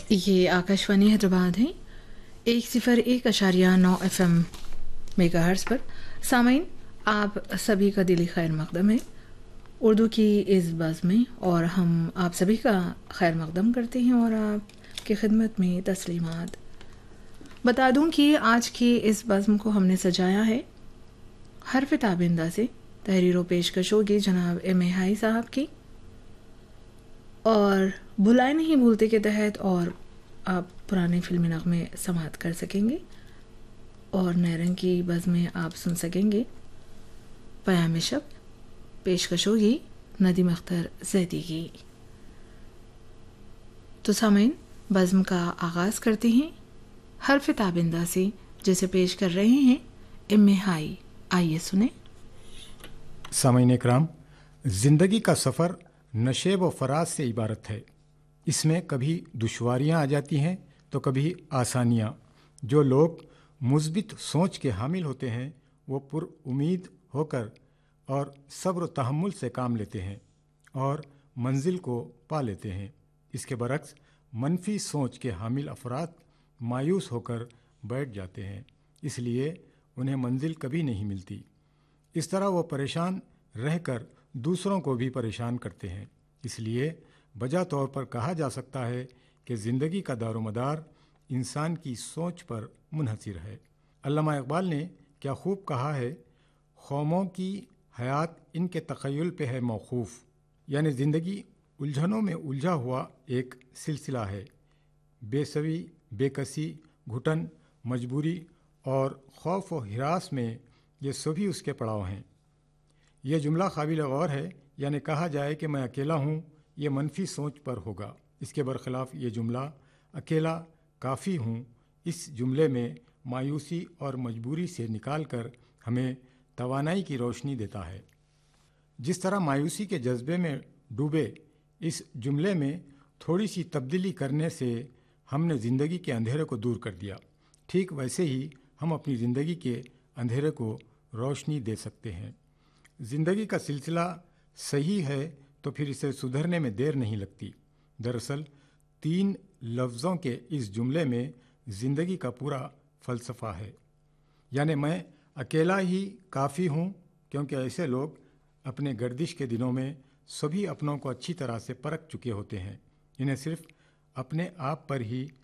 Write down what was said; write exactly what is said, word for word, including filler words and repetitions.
ये आकाशवाणी हैदराबाद है। एक सिफर एक अशारिया नौ एफ एम मेगा हर्ट्स पर सामीन आप सभी का दिली खैर मकदम है उर्दू की इस बज़ में, और हम आप सभी का खैर मकदम करते हैं और आपकी खिदमत में तस्लीमात। बता दूं कि आज की इस बज़्म को हमने सजाया है हरफ ताबिंदा से तहरीर व पेशकश होगी जनाब एम ए हाई साहब की, और भुलाए नहीं भूलते के तहत और आप पुराने फिल्मी नगमे समात कर सकेंगे और नए रंग की बज़्म में आप सुन सकेंगे पयाम शब, पेशकश होगी नदीम अख्तर जैदी की। तो सामीन, बज़्म का आगाज़ करते हैं हरफ ताबिंदा से, जिसे पेश कर रहे हैं एम ए हाई। आइए सुने। सामीन इकराम, ज़िंदगी का सफ़र नशेब व फराज से इबारत है। इसमें कभी दुश्वारियाँ आ जाती हैं तो कभी आसानियाँ। जो लोग मुस्बित सोच के हामिल होते हैं वो पुरउम्मीद होकर और सब्र तहम्मुल से काम लेते हैं और मंजिल को पा लेते हैं। इसके बरक्स मनफी सोच के हामिल अफराद मायूस होकर बैठ जाते हैं, इसलिए उन्हें मंजिल कभी नहीं मिलती। इस तरह वो परेशान रहकर दूसरों को भी परेशान करते हैं। इसलिए बजा तौर पर कहा जा सकता है कि ज़िंदगी का दारोमदार इंसान की सोच पर मुनहसिर है। अल्लामा इकबाल ने क्या खूब कहा है, ख़ौमों की हयात इनके तख़य्युल पे है मौक़ूफ़, यानी ज़िंदगी उलझनों में उलझा हुआ एक सिलसिला है। बेसवी, बेकसी, घुटन, मजबूरी और खौफ व हिरास में ये सभी उसके पड़ाव हैं। यह जुमला काबिल गौर है, यानी कहा जाए कि मैं अकेला हूँ, ये मनफी सोच पर होगा। इसके बरखिलाफ़ ये जुमला अकेला काफ़ी हूँ, इस जुमले में मायूसी और मजबूरी से निकाल कर हमें तवानाई की रोशनी देता है। जिस तरह मायूसी के जज्बे में डूबे इस जुमले में थोड़ी सी तब्दीली करने से हमने ज़िंदगी के अंधेरे को दूर कर दिया, ठीक वैसे ही हम अपनी ज़िंदगी के अंधेरे को रोशनी दे सकते हैं। ज़िंदगी का सिलसिला सही है तो फिर इसे सुधरने में देर नहीं लगती। दरअसल तीन लफ्ज़ों के इस जुमले में ज़िंदगी का पूरा फ़लसफ़ा है, यानी मैं अकेला ही काफ़ी हूँ, क्योंकि ऐसे लोग अपने गर्दिश के दिनों में सभी अपनों को अच्छी तरह से परख चुके होते हैं। इन्हें सिर्फ अपने आप पर ही